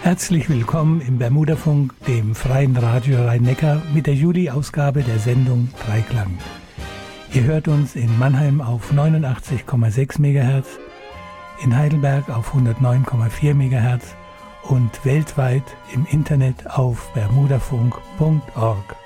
Herzlich willkommen im Bermudafunk, dem freien Radio Rhein-Neckar, mit der Juli-Ausgabe der Sendung Dreiklang. Ihr hört uns in Mannheim auf 89,6 MHz, in Heidelberg auf 109,4 MHz und weltweit im Internet auf bermudafunk.org.